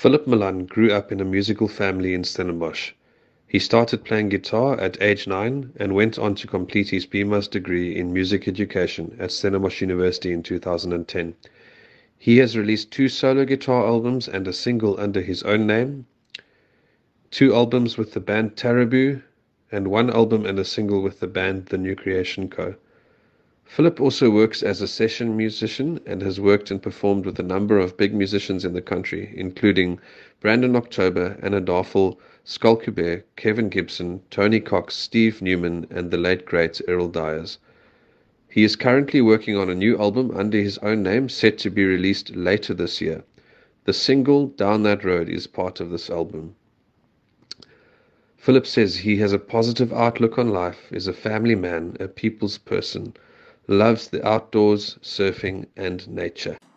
Philip Milan grew up in a musical family in Stellenbosch. He started playing guitar at age 9 and went on to complete his BMa's degree in music education at Stellenbosch University in 2010. He has released two solo guitar albums and a single under his own name, two albums with the band Taraboo, and one album and a single with the band The New Creation Co. Philip also works as a session musician and has worked and performed with a number of big musicians in the country, including Brandon October, Anna Darfel, Skull Kubert, Kevin Gibson, Tony Cox, Steve Newman, and the late great Errol Dyers. He is currently working on a new album under his own name, set to be released later this year. The single Down That Road is part of this album. Philip says he has a positive outlook on life, is a family man, a people's person, loves the outdoors, surfing, and nature.